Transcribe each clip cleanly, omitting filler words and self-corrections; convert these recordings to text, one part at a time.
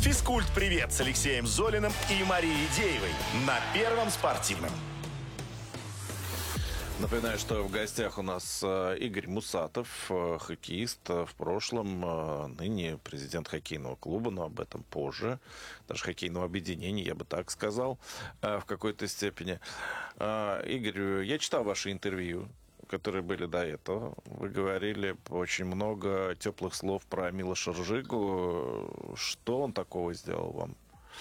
Физкульт-привет с Алексеем Золиным и Марией Деевой на Первом спортивном. Напоминаю, что в гостях у нас Игорь Мусатов, хоккеист в прошлом, ныне президент хоккейного клуба, но об этом позже. Даже хоккейного объединения, я бы так сказал, в какой-то степени. Игорь, я читал ваши интервью, которые были до этого. Вы говорили очень много теплых слов про Милоша Ржигу. Что он такого сделал вам?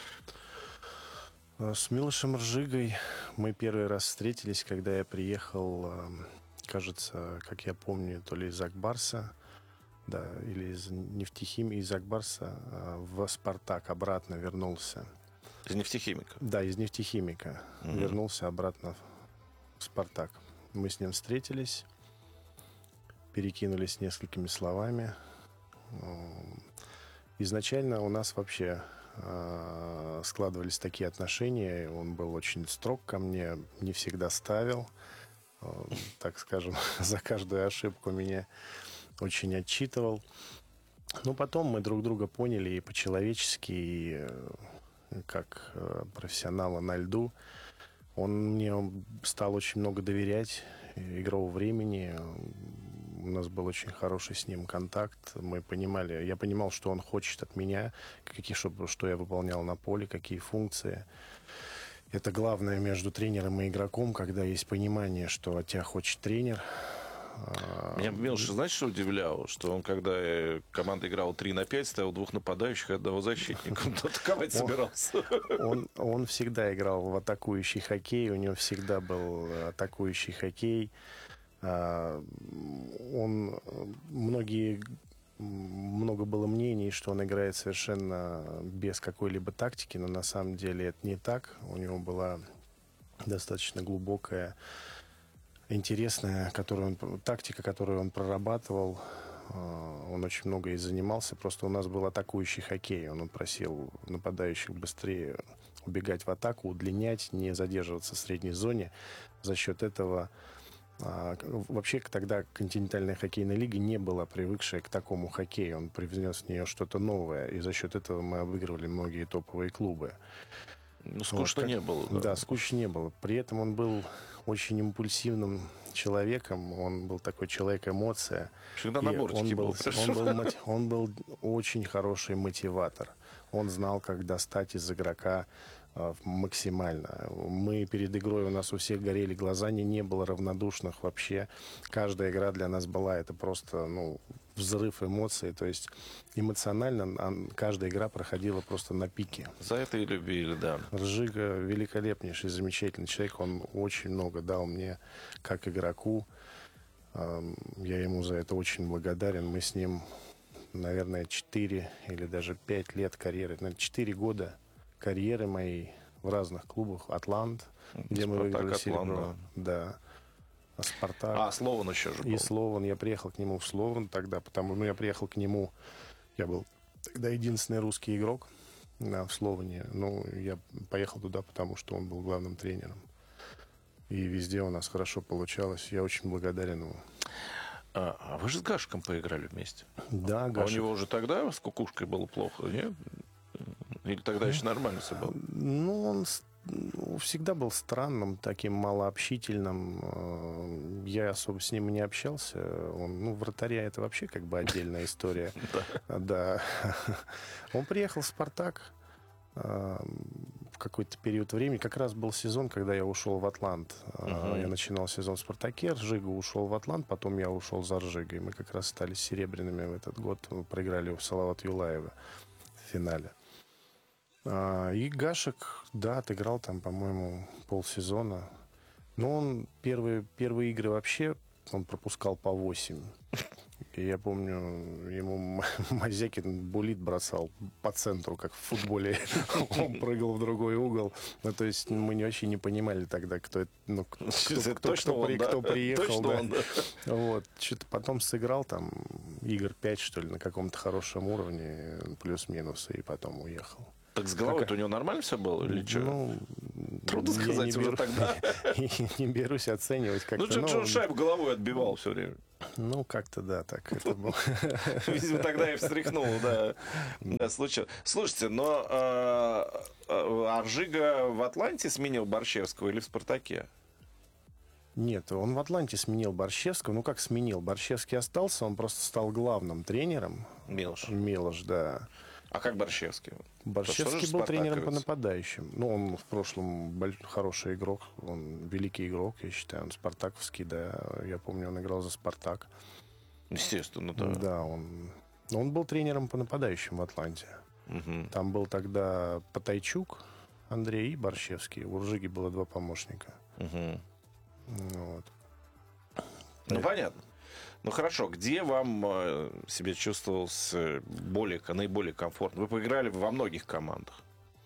С Милошем Ржигой мы первый раз встретились, когда я приехал, кажется, как я помню, то ли из Акбарса, да, или из нефтехимии, из Акбарса в «Спартак» обратно вернулся. Из нефтехимика? Да, из нефтехимика. Вернулся обратно в «Спартак». Мы с ним встретились, перекинулись несколькими словами. Изначально у нас вообще складывались такие отношения. Он был очень строг ко мне, не всегда ставил. Так скажем, за каждую ошибку меня очень отчитывал. Но потом мы друг друга поняли и по-человечески, и как профессионала на льду. Он мне стал очень много доверять игрового времени. У нас был очень хороший с ним контакт. Мы понимали, я понимал, что он хочет от меня, что я выполнял на поле, какие функции. Это главное между тренером и игроком, когда есть понимание, что от тебя хочет тренер. Меня Милош, знаете, что удивляло? Что он, когда команда играла 3-5, ставил двух нападающих и одного защитника. Он атаковать собирался. Он всегда играл в атакующий хоккей, у него всегда был атакующий хоккей. Много было мнений, что он играет совершенно без какой-либо тактики, но на самом деле это не так. У него была достаточно глубокая, интересная тактика, которую он прорабатывал. Он очень много и занимался. Просто у нас был атакующий хоккей. Он просил нападающих быстрее убегать в атаку, удлинять, не задерживаться в средней зоне. За счет этого вообще тогда континентальная хоккейная лига не была привыкшая к такому хоккею. Он привнес в нее что-то новое. И за счет этого мы обыгрывали многие топовые клубы. Ну, скучно не было. Да, скучно не было. При этом он был очень импульсивным человеком. Он был такой человек-эмоция. Всегда на бортике был. Он был очень хороший мотиватор. Он знал, как достать из игрока максимально. Мы перед игрой, у нас у всех горели глаза, не было равнодушных вообще. Каждая игра для нас была, это просто, взрыв эмоций. То есть эмоционально каждая игра проходила просто на пике. За это и любили, да. Ржига великолепнейший, замечательный человек. Он очень много дал мне как игроку. Я ему за это очень благодарен. Мы с ним, наверное, 4 или даже 5 лет карьеры, наверное, 4 года карьеры моей в разных клубах. «Атлант», где мы выиграли серебро. Да. «Спартак». Слован еще же был. И «Слован». Я приехал к нему в «Слован» тогда, я приехал к нему, я был тогда единственный русский игрок в «Словане». Я поехал туда, потому что он был главным тренером. И везде у нас хорошо получалось. Я очень благодарен ему. А вы же с Гашиком поиграли вместе? Да, Гашик. А у него уже тогда с кукушкой было плохо, нет? Или тогда еще нормально все было? Он всегда был странным, таким малообщительным. Я особо с ним не общался. Вратаря — это вообще как бы отдельная история. Да. Он приехал в «Спартак» в какой-то период времени. Как раз был сезон, когда я ушел в «Атлант». Я начинал сезон в «Спартаке», Ржига ушел в «Атлант», потом я ушел за Ржигой. Мы как раз стали серебряными в этот год. Мы проиграли у Салават Юлаева в финале. И Гашек, да, отыграл там, по-моему, полсезона. Но он первые игры вообще он пропускал по 8. И я помню, ему Мазякин буллит бросал по центру, как в футболе. Он прыгал в другой угол. То есть мы вообще не понимали тогда, кто приехал. Что-то потом сыграл там игр 5, что ли, на каком-то хорошем уровне, плюс-минус, и потом уехал. Так с головой-то у него нормально все было или что? Трудно сказать уже тогда. Не берусь оценивать как-то. Ну, Джон шайбу головой отбивал все время. Ну, как-то да, так это было. Видимо, тогда и встряхнул, да. Случилось. Слушайте, но Аржига в «Атланте» сменил Борщевского или в «Спартаке»? Нет, он в «Атланте» сменил Борщевского. Ну, как сменил? Борщевский остался, он просто стал главным тренером. Милош, да. А как Борщевский? Борщевский был тренером по нападающим. Ну, он в прошлом хороший игрок, он великий игрок, я считаю, он спартаковский, да. Я помню, он играл за «Спартак». Естественно, да. Да, он был тренером по нападающим в «Атланте». Угу. Там был тогда Потайчук, Андрей и Борщевский. У Ржиги было 2 помощника. Угу. Вот. Ну, понятно. Ну, хорошо. Где вам себя чувствовался наиболее комфортно? Вы поиграли во многих командах.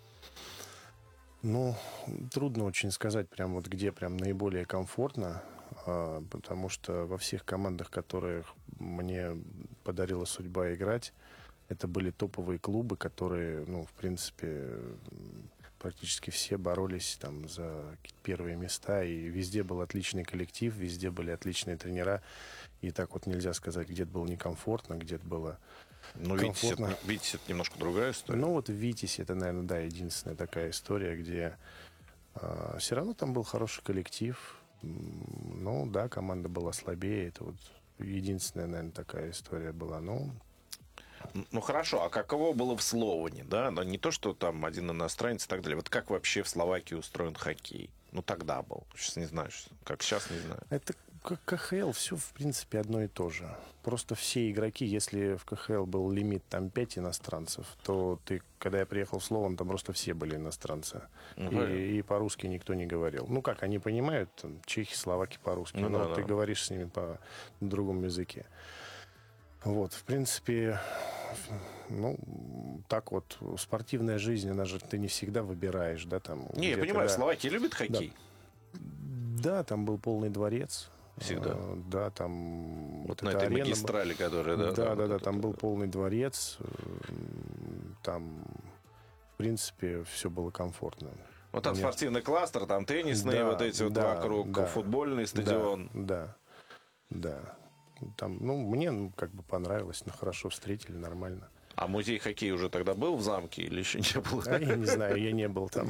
Ну, трудно очень сказать, прям вот где прям наиболее комфортно, потому что во всех командах, которых мне подарила судьба играть, это были топовые клубы, которые, ну, в принципе, практически все боролись там за первые места, и везде был отличный коллектив, везде были отличные тренера, и так вот нельзя сказать, где-то было некомфортно, где-то было комфортно. Витязь — это немножко другая история. Ну вот Витязь — это, наверное, да, единственная такая история, где все равно там был хороший коллектив. Ну да, команда была слабее, это вот единственная, наверное, такая история была. Ну хорошо, а каково было в Словане, да? Но не то, что там один иностранец и так далее. Вот как вообще в Словакии устроен хоккей? Ну тогда был. Сейчас не знаю, как сейчас, не знаю. Это как КХЛ, все в принципе одно и то же. Просто все игроки, если в КХЛ был лимит там 5 иностранцев, то когда я приехал в Слован, там просто все были иностранцы. И по-русски никто не говорил. Ну как, они понимают, там, чехи, словаки по-русски, но ты говоришь с ними на другом языке. Вот, в принципе, ну, так вот, спортивная жизнь, она же, ты не всегда выбираешь, да, там. Не, я понимаю, Словакия любит хоккей? Да, там был полный дворец. Всегда? Да, там... Вот на этой магистрали, которая, да? Да, там был полный дворец. Там, в принципе, все было комфортно. Вот там спортивный кластер, там теннисные вот эти вот вокруг, футбольный стадион. Да. Там, ну, мне как бы понравилось, хорошо встретили, нормально. А музей хоккея уже тогда был в замке или еще не было? Я не знаю, я не был там.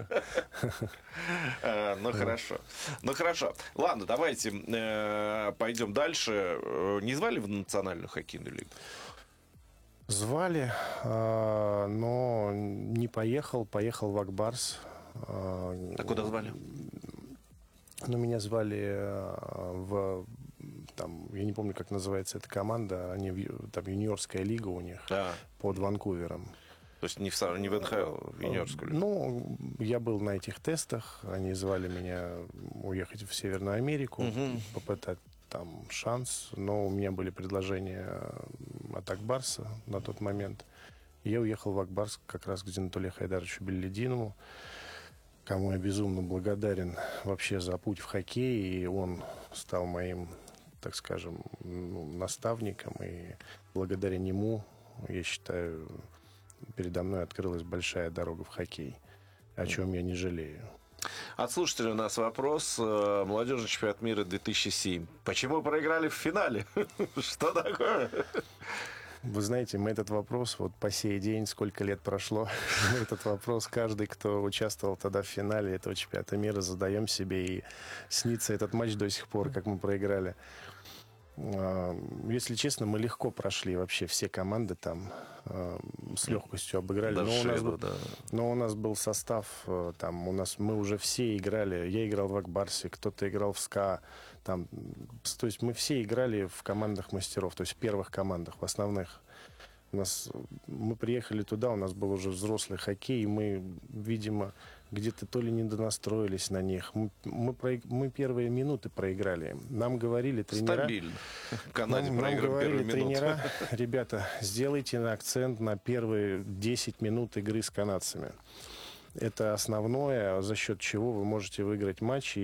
Ну, хорошо. Ладно, давайте пойдем дальше. Не звали в Национальную хоккейную лигу? Звали, но не поехал. Поехал в Акбарс. А куда звали? Ну, меня звали в... Там, я не помню, как называется эта команда. Там юниорская лига у них под Ванкувером. То есть не в НХЛ, в юниорскую лигу? Ну, я был на этих тестах. Они звали меня уехать в Северную Америку, попытать там шанс. Но у меня были предложения от Акбарса на тот момент. Я уехал в Акбарс как раз к Зинатуле Хайдаровичу Беллидинову, кому я безумно благодарен вообще за путь в хоккей. И он стал моим, так скажем, наставником. И благодаря нему, я считаю, передо мной открылась большая дорога в хоккей, о чем я не жалею. От слушателя у нас вопрос. Молодежный чемпионат мира 2007. Почему проиграли в финале? Что такое? Вы знаете, мы этот вопрос вот по сей день, сколько лет прошло, мы этот вопрос каждый, кто участвовал тогда в финале этого чемпионата мира, задаем себе, и снится этот матч до сих пор, как мы проиграли. Если честно, мы легко прошли вообще все команды там, с легкостью обыграли. Но у нас был состав, там, мы уже все играли. Я играл в Акбарсе, кто-то играл в СКА. Там, то есть мы все играли в командах мастеров, то есть в первых командах, в основных. Мы приехали туда, у нас был уже взрослый хоккей, и мы, видимо, где-то то ли недонастроились на них. Мы первые минуты проиграли. Нам говорили тренера... Стабильно. Нам говорили тренера, ребята, сделайте акцент на первые 10 минут игры с канадцами. Это основное, за счет чего вы можете выиграть матч.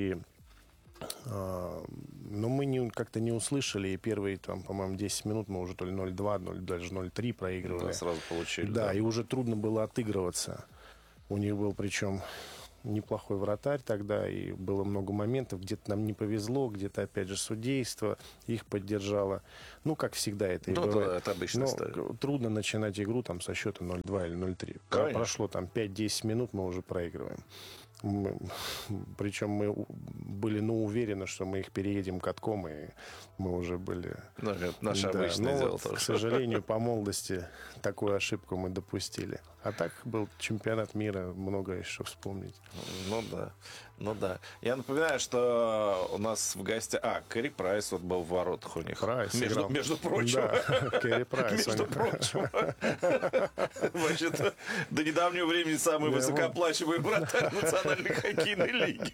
Но мы как-то не услышали, и первые, там, по-моему, 10 минут мы уже то ли 0-2, даже 0-3 проигрывали. Да, сразу получили. Да, и уже трудно было отыгрываться. У них был причем неплохой вратарь тогда, и было много моментов, где-то нам не повезло, где-то, опять же, судейство их поддержало. Ну, как всегда это и бывает. Это обычная история. Трудно начинать игру там со счета 0-2 или 0-3. Конечно. Прошло там 5-10 минут, мы уже проигрываем. Причем мы были, уверены, что мы их переедем катком, и мы уже были... Это наше обычное дело тоже. К сожалению, по молодости такую ошибку мы допустили. А так был чемпионат мира, много еще вспомнить. Ну да. Я напоминаю, что у нас в гостях... Кэрри Прайс вот был в воротах у них. Прайс между прочим. Да, Кэрри Прайс. Между прочим. Значит, до недавнего времени самый высокооплачиваемый вратарь национальной хоккейной лиги.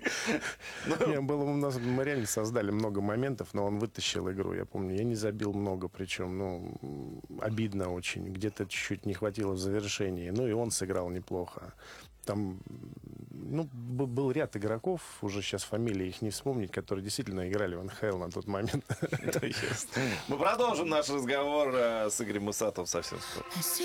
Мы реально создали много моментов, но он вытащил игру. Я помню, я не забил много, причем, обидно очень. Где-то чуть-чуть не хватило в завершении. И он сыграл неплохо. Там, был ряд игроков, уже сейчас фамилии их не вспомнить, которые действительно играли в НХЛ на тот момент. Мы продолжим наш разговор с Игорем Мусатовым совсем скоро.